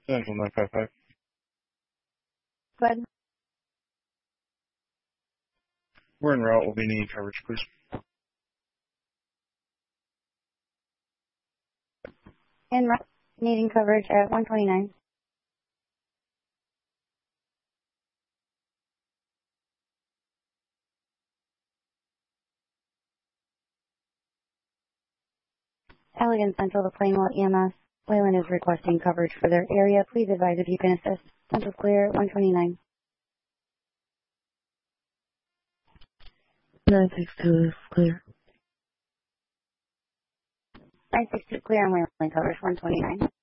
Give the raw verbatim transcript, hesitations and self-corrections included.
Central nine five five. Go ahead. We're en route. We'll be needing coverage, please. En route, needing coverage at one twenty-nine. Elegant Central to Plainwell E M S. Wayland is requesting coverage for their area. Please advise if you can assist. Central clear at one twenty-nine. nine six two is clear. nine six two clear on Wayland coverage one twenty-nine.